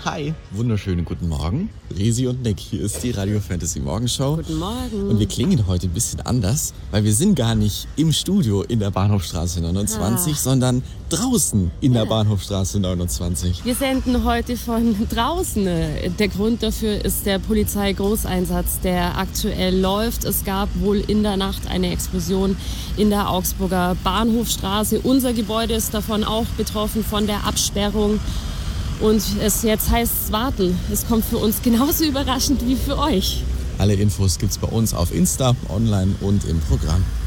Hi, wunderschönen guten Morgen. Resi und Nick, hier ist die Radio Fantasy Morgenshow. Guten Morgen. Und wir klingen heute ein bisschen anders, weil wir sind gar nicht im Studio in der Bahnhofstraße 29, sondern draußen in der Bahnhofstraße 29. Wir senden heute von draußen. Der Grund dafür ist der Polizeigroßeinsatz, der aktuell läuft. Es gab wohl in der Nacht eine Explosion in der Augsburger Bahnhofstraße. Unser Gebäude ist davon auch betroffen, von der Absperrung. Und jetzt heißt es warten. Es kommt für uns genauso überraschend wie für euch. Alle Infos gibt's bei uns auf Insta, online und im Programm.